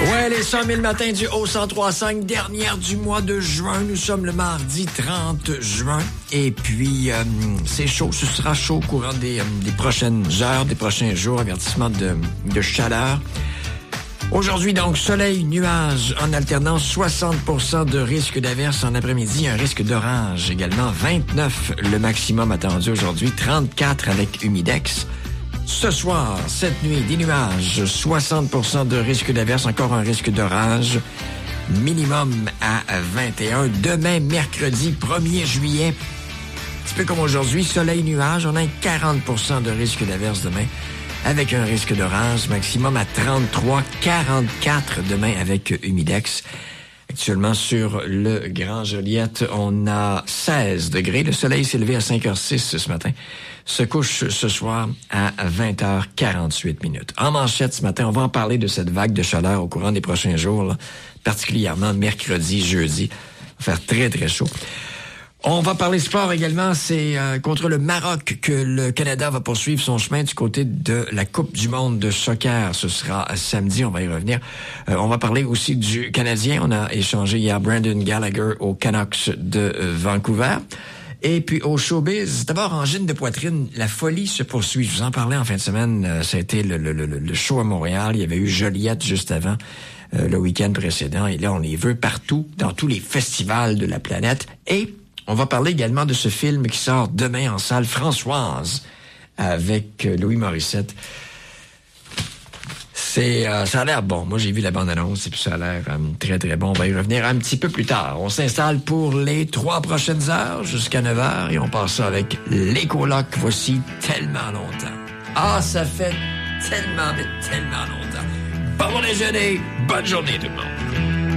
Ouais, les 100 000 matins du Haut-103.5, dernière du mois de juin. Nous sommes le mardi 30 juin. Et puis, c'est chaud. Ce sera chaud au courant des prochaines heures, des prochains jours. Avertissement de chaleur. Aujourd'hui, donc, soleil, nuages en alternance, 60% de risque d'averse en après-midi, un risque d'orage également, 29 le maximum attendu aujourd'hui, 34 avec humidex. Ce soir, cette nuit, des nuages, 60% de risque d'averse, encore un risque d'orage, minimum à 21. Demain, mercredi 1er juillet, un petit peu comme aujourd'hui, soleil, nuages, on a 40% de risque d'averse demain, avec un risque d'orage, maximum à 33, 44 demain avec humidex. Actuellement, sur le Grand Joliette, on a 16 degrés. Le soleil s'est levé à 5h06 ce matin. Se couche ce soir à 20h48 minutes. En manchette ce matin, on va en parler de cette vague de chaleur au courant des prochains jours, là, particulièrement mercredi, jeudi. Il va faire très, très chaud. On va parler sport également. C'est contre le Maroc que le Canada va poursuivre son chemin du côté de la Coupe du monde de soccer. Ce sera samedi, on va y revenir. On va parler aussi du Canadien. On a échangé hier Brandon Gallagher aux Canucks de Vancouver. Et puis au showbiz, d'abord angine de poitrine, la folie se poursuit. Je vous en parlais en fin de semaine. Ça a été le show à Montréal. Il y avait eu Joliette juste avant. Le week-end précédent. Et là, on les veut partout, dans tous les festivals de la planète. Et on va parler également de ce film qui sort demain en salle, Françoise, avec Louis Morissette. Ça a l'air bon. Moi, j'ai vu la bande-annonce et puis ça a l'air très, très bon. On va y revenir un petit peu plus tard. On s'installe pour les 3 prochaines heures jusqu'à 9h et on passe ça avec les colocs. Voici tellement longtemps. Ah, ça fait tellement, mais tellement longtemps. Bon déjeuner, bonne journée tout le monde.